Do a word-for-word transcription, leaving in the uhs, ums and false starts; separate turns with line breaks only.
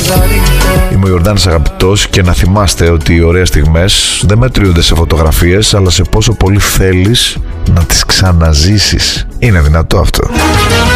Είμαι ο Ιορδάνης Αγαπητός και να θυμάστε ότι οι ωραίες στιγμές δεν μετριούνται σε φωτογραφίες, αλλά σε πόσο πολύ θέλεις να τις ξαναζήσεις. Είναι δυνατό αυτό?